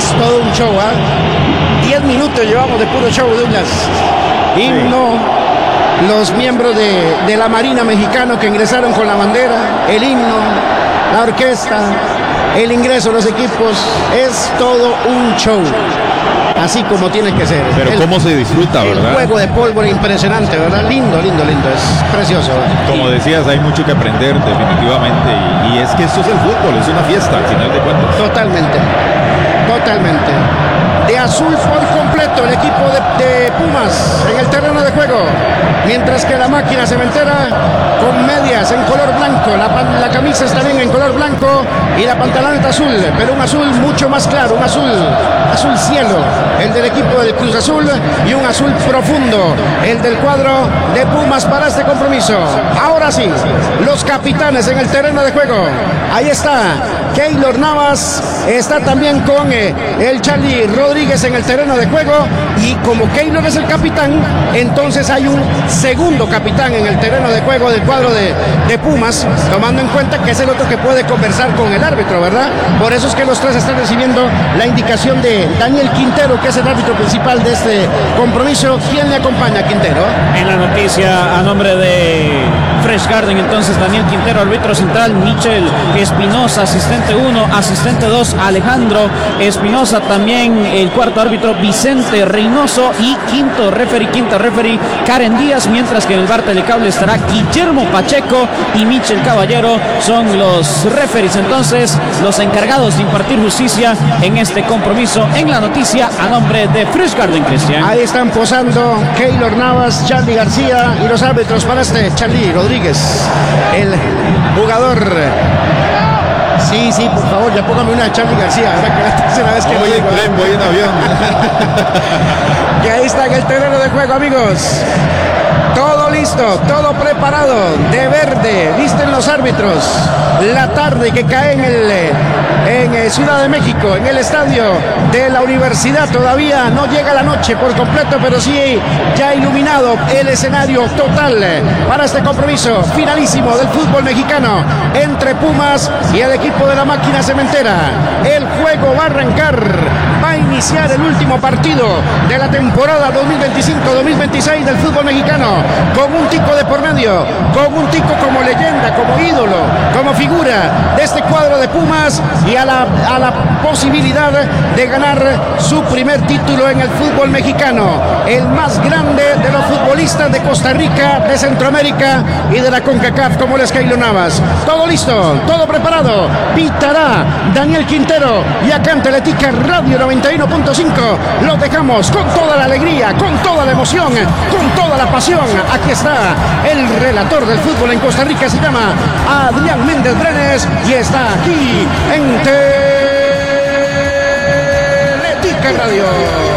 es todo un show, 10 minutos llevamos de puro show, Douglas. Himno, los miembros de la Marina Mexicana que ingresaron con la bandera, el himno, la orquesta, el ingreso de los equipos, es todo un show. Así como tiene que ser. Pero cómo se disfruta, ¿verdad? El juego de pólvora impresionante, ¿verdad? Lindo, lindo, lindo. Es precioso. Como decías, hay mucho que aprender definitivamente. Y es que esto es el fútbol, es una fiesta al final de cuentas. Totalmente. Totalmente. De azul por completo el equipo de Pumas en el terreno de juego. Mientras que la máquina cementera con medias en color blanco. La camisa está bien en color blanco y la pantaloneta azul. Pero un azul mucho más claro, un azul cielo. El del equipo del Cruz Azul y un azul profundo. El del cuadro de Pumas para este compromiso. Ahora sí, los capitanes en el terreno de juego. Ahí está Keylor Navas. Está también con el Charlie Rodríguez en el terreno de juego. Y como Keylor es el capitán, entonces hay un segundo capitán en el terreno de juego del cuadro de Pumas, tomando en cuenta que es el otro que puede conversar con el árbitro, ¿verdad? Por eso es que los tres están recibiendo la indicación de Daniel Quintero, que es el árbitro principal de este compromiso. ¿Quién le acompaña a Quintero? En la noticia, a nombre de Fresh Garden, entonces Daniel Quintero, árbitro central, Michel Espinosa, asistente 1, asistente 2, Alejandro Espinosa, también el cuarto árbitro Vicente Reynoso y quinto referee Karen Díaz, mientras que en el bar telecable estará Guillermo Pacheco y Michel Caballero, son los referees, entonces los encargados de impartir justicia en este compromiso. En la noticia, a nombre de Fresh Garden, Cristian. Ahí están posando Keylor Navas, Charlie García y los árbitros para este Charlie Rodríguez, el jugador. Sí, por favor, ya póngame una de Charlie García, ¿verdad? Que la tercera vez que voy en tren, voy en avión. Y ahí está en el terreno de juego, amigos. Todo listo, todo preparado, de verde, visten los árbitros. La tarde que cae en Ciudad de México, en el estadio de la universidad, todavía no llega la noche por completo, pero sí ya iluminado el escenario total para este compromiso finalísimo del fútbol mexicano entre Pumas y el equipo de la máquina cementera. El juego va a arrancar, va a iniciar el último partido de la temporada 2025-2026 del fútbol mexicano, con un tico de por medio, con un tico como leyenda, como ídolo, como figura de este cuadro de Pumas y a la posibilidad de ganar su primer título en el fútbol mexicano, el más grande de los futbolistas de Costa Rica, de Centroamérica y de la CONCACAF, como les Keylor Navas. Todo listo, todo preparado, pitará Daniel Quintero y acá en Teletica Radio 91.5 los dejamos con toda la alegría, con toda la emoción, con toda la pasión. Aquí está el relator del fútbol en Costa Rica, se llama Adrián Méndez Brenes y está aquí en Teletica Radio.